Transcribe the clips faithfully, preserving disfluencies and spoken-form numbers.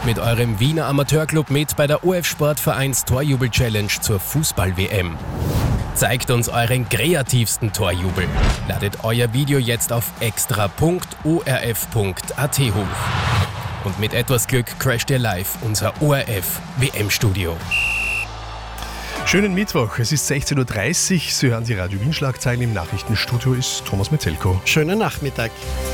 macht mit eurem Wiener Amateurclub mit bei der O F Sportvereins Torjubel-Challenge zur Fußball-W M. Zeigt uns euren kreativsten Torjubel. Ladet euer Video jetzt auf extra punkt o r f punkt a t hoch. Und mit etwas Glück crasht ihr live unser O R F-W M-Studio. Schönen Mittwoch, es ist sechzehn Uhr dreißig. Sie hören die Radio Wien Schlagzeilen. Im Nachrichtenstudio ist Thomas Metzelko. Schönen Nachmittag.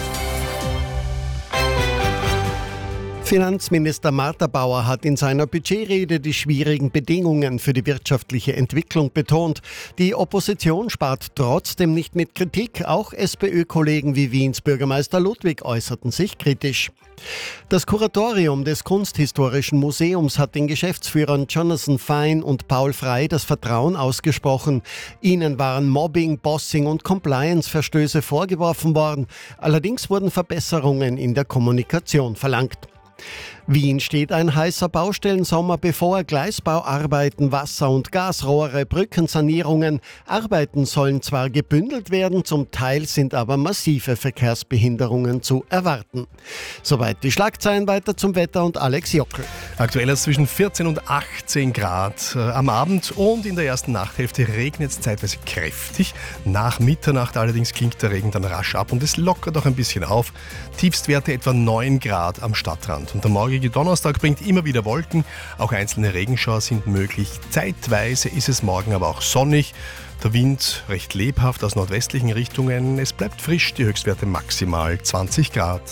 Finanzminister Martha Bauer hat in seiner Budgetrede die schwierigen Bedingungen für die wirtschaftliche Entwicklung betont. Die Opposition spart trotzdem nicht mit Kritik. Auch SPÖ-Kollegen wie Wiens Bürgermeister Ludwig äußerten sich kritisch. Das Kuratorium des Kunsthistorischen Museums hat den Geschäftsführern Jonathan Fein und Paul Frey das Vertrauen ausgesprochen. Ihnen waren Mobbing, Bossing und Compliance-Verstöße vorgeworfen worden. Allerdings wurden Verbesserungen in der Kommunikation verlangt. Wien steht ein heißer Baustellensommer bevor. Gleisbauarbeiten, Wasser- und Gasrohre, Brückensanierungen. Arbeiten sollen zwar gebündelt werden, zum Teil sind aber massive Verkehrsbehinderungen zu erwarten. Soweit die Schlagzeilen, weiter zum Wetter und Alex Jockel. Aktuell ist zwischen vierzehn und achtzehn Grad. Äh, am Abend und in der ersten Nachthälfte regnet es zeitweise kräftig. Nach Mitternacht allerdings klingt der Regen dann rasch ab und es lockert auch ein bisschen auf. Tiefstwerte etwa neun Grad am Stadtrand. Und der morgige Donnerstag bringt immer wieder Wolken, auch einzelne Regenschauer sind möglich. Zeitweise ist es morgen aber auch sonnig. Der Wind recht lebhaft aus nordwestlichen Richtungen. Es bleibt frisch, die Höchstwerte maximal zwanzig Grad.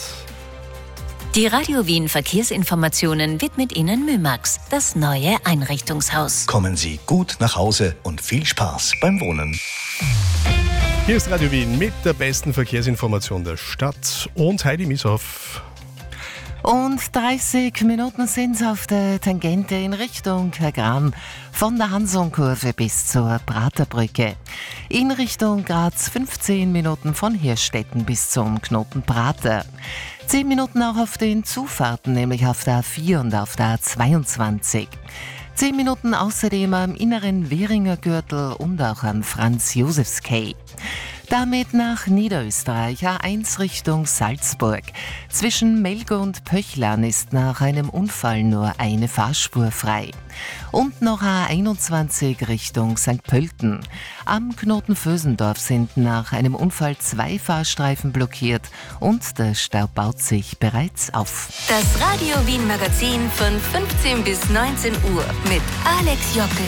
Die Radio Wien Verkehrsinformationen widmet Ihnen Mymax, das neue Einrichtungshaus. Kommen Sie gut nach Hause und viel Spaß beim Wohnen. Hier ist Radio Wien mit der besten Verkehrsinformation der Stadt und Heidi Mieshoff. Und dreißig Minuten sind es auf der Tangente in Richtung Gram, von der Hansonkurve bis zur Praterbrücke. In Richtung Graz fünfzehn Minuten von Hirschstetten bis zum Knoten Prater. zehn Minuten auch auf den Zufahrten, nämlich auf der A vier und auf der A zweiundzwanzig. zehn Minuten außerdem am inneren Währinger Gürtel und auch am Franz-Josefs-Quai. Damit nach Niederösterreich, A eins Richtung Salzburg. Zwischen Melge und Pöchlern ist nach einem Unfall nur eine Fahrspur frei. Und noch A einundzwanzig Richtung Sankt Pölten. Am Knoten Vösendorf sind nach einem Unfall zwei Fahrstreifen blockiert und der Stau baut sich bereits auf. Das Radio Wien Magazin von fünfzehn bis neunzehn Uhr mit Alex Jockel.